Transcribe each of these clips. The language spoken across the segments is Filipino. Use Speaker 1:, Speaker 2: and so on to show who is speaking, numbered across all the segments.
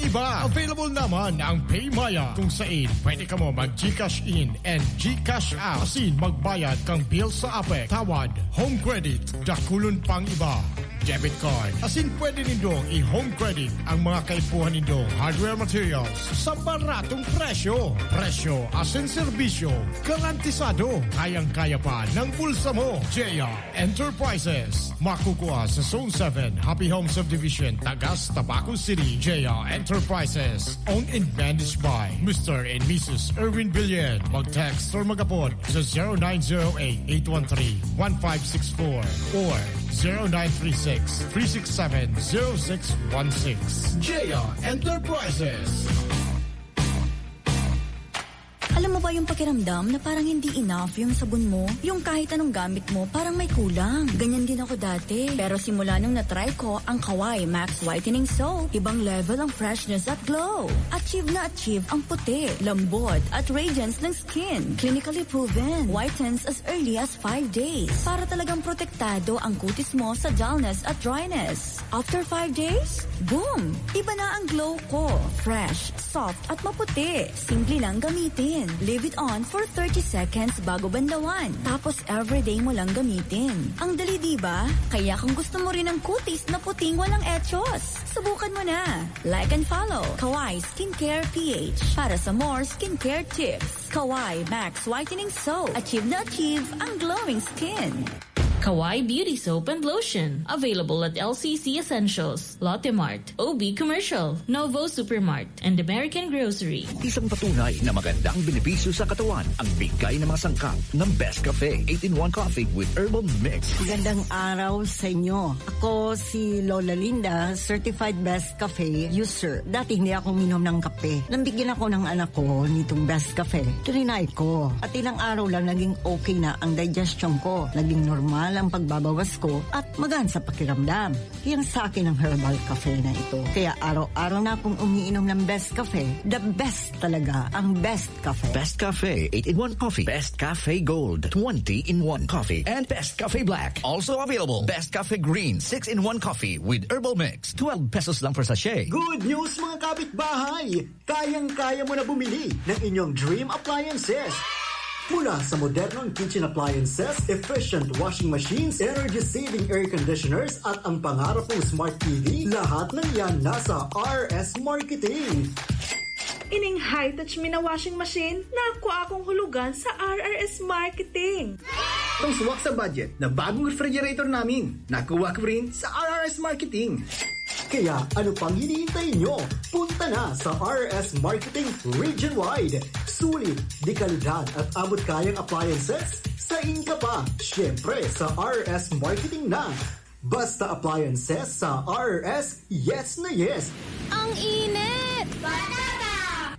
Speaker 1: iba. Available naman ang PayMaya kung saan pwede ka mo mag-GCash in and GCash out. Asin magbayad kang bill sa APEC, tawad, home credit, dakulon pang iba. Debit card. Asin pwede nindong i-home credit ang mga kaipuhan nindong hardware materials sa baratong presyo. Presyo asin serbisyo. Garantisado. Kayang-kaya pa ng bulsa mo. Jaya Enterprises. Makukuha sa Zone 7, Happy Home Subdivision, Tagas, Tabaco City. Jaya Enterprises. Owned and managed by Mr. and Mrs. Erwin Villen. Mag-text or mag-apod sa 0908-813-1564 or 0936-367-0616. Jaya Enterprises.
Speaker 2: Alam mo ba yung pakiramdam na parang hindi enough yung sabon mo? Yung kahit anong gamit mo, parang may kulang. Ganyan din ako dati. Pero simula nung na-try ko ang Kawai Max Whitening Soap, ibang level ang freshness at glow. Achieve na achieve ang puti, lambot at radiance ng skin. Clinically proven. Whitens as early as 5 days. Para talagang protektado ang kutis mo sa dullness at dryness. After 5 days, boom! Iba na ang glow ko. Fresh, soft at maputi. Simple lang gamitin. Leave it on for 30 seconds bago bandawan. Tapos everyday mo lang gamitin. Ang dali, diba? Kaya kung gusto mo rin ng kutis na puting walang etchos, subukan mo na. Like and follow Kawai Skincare PH para sa more skincare tips. Kawai Max Whitening Soap. Achieve na achieve ang glowing skin.
Speaker 3: Kawai Beauty Soap and Lotion. Available at LCC Essentials, Lotte Mart, OB Commercial, Novo Supermart, and American Grocery.
Speaker 4: Isang patunay na magandang benepisyo sa katawan ang bigay ng mga sangkap ng Best Cafe 8-in-1 Coffee with Herbal Mix.
Speaker 5: Magandang araw sa inyo. Ako si Lola Linda, Certified Best Cafe user. Dati hindi ako minom ng kape. Nambigyan ako ng anak ko nitong Best Cafe. Trinay ko. At ilang araw lang naging okay na ang digestion ko. Naging normal ang pagbabawas ko at magaan sa pakiramdam. Yan sa akin ang herbal cafe na ito. Kaya araw-araw na akong umiinom ng Best Cafe. The best talaga ang Best Cafe.
Speaker 4: Best Cafe 8-in-1 Coffee, Best Cafe Gold 20-in-1 Coffee, and Best Cafe Black. Also available, Best Cafe Green 6-in-1 Coffee with Herbal Mix. 12 pesos lang per sachet.
Speaker 6: Good news mga kapitbahay! Kayang-kaya mo na bumili ng inyong dream appliances. Mula sa modernong kitchen appliances, efficient washing machines, energy-saving air conditioners at ang pangarap mong smart TV, lahat ng yan nasa RS Marketing.
Speaker 7: Ining high-touch mina washing machine, nakuha akong hulugan sa RRS Marketing.
Speaker 6: Itong suwak sa budget na bagong refrigerator namin, nakuha ko rin sa RRS Marketing. Kaya ano pang hinihintay nyo? Punta na sa RS Marketing region-wide. Sulit, di kalidad at abot kayang appliances? Sa inka pa, syempre sa RS Marketing na. Basta appliances sa RS, yes na yes.
Speaker 8: Ang init!
Speaker 9: Batata!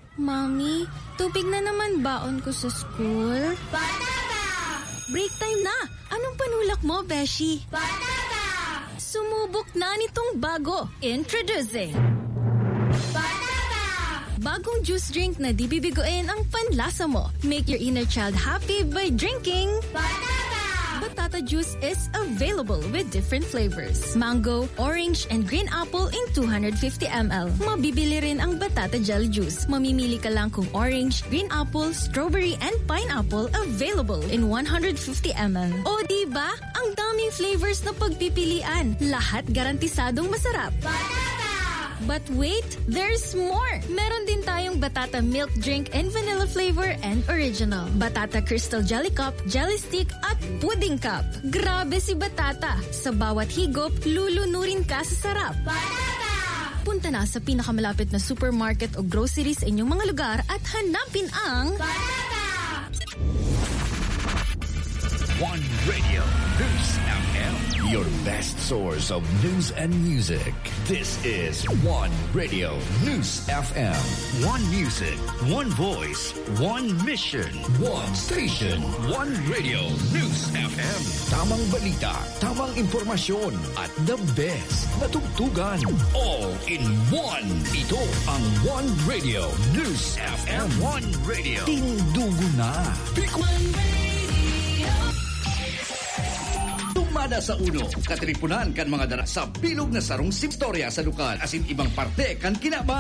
Speaker 8: Mami, tubig na naman baon ko sa school.
Speaker 9: Batata!
Speaker 8: Break time na! Anong panulak mo, Beshi?
Speaker 9: Batata!
Speaker 8: Sumubok na nitong bago. Introducing
Speaker 9: Batata!
Speaker 8: Bagong juice drink na di bibiguin ang panlasa mo. Make your inner child happy by drinking
Speaker 9: Batata!
Speaker 8: Batata juice is available with different flavors. Mango, orange, and green apple in 250 ml. Mabibili rin ang Batata Gel Juice. Mamimili ka lang kung orange, green apple, strawberry, and pineapple available in 150 ml. O diba? Ang daming flavors na pagpipilian. Lahat garantisadong masarap.
Speaker 9: Batata!
Speaker 8: But wait, there's more! Meron din tayong Batata Milk Drink and Vanilla Flavor and Original. Batata Crystal Jelly Cup, Jelly Stick, at Pudding Cup. Grabe si Batata! Sa bawat higop, lulunurin ka sa sarap.
Speaker 9: Batata!
Speaker 8: Punta na sa pinakamalapit na supermarket o grocery sa inyong mga lugar at hanapin ang
Speaker 9: Batata!
Speaker 4: One Radio, News FM, your best source of news and music. This is One Radio, News FM. One music, one voice, one mission, one station, one radio, News FM. Tamang balita, tamang impormasyon, at the best na tugtugan. All in one. Ito ang One Radio, News FM. One Radio. Tindugo na. Tumada sa uno, katilipunan kan mga dara sa bilog na sarong simstorya sa lokal asin ibang parte kan kinaba